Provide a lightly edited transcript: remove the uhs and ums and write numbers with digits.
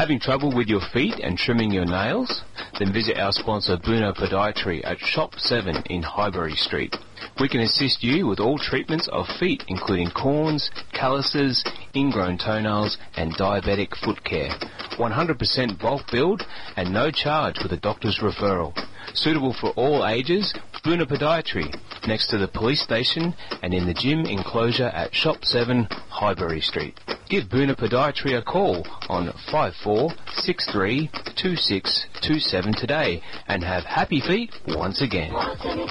Having trouble with your feet and trimming your nails? Then visit our sponsor Buno Podiatry at Shop 7 in Highbury Street. We can assist you with all treatments of feet, including corns, calluses, ingrown toenails and diabetic foot care. 100% bulk build and no charge with a doctor's referral. Suitable for all ages, Buno Podiatry, next to the police station and in the gym enclosure at Shop 7, Highbury Street. Give Buno Podiatry a call on 5463 2627 today and have happy feet once again.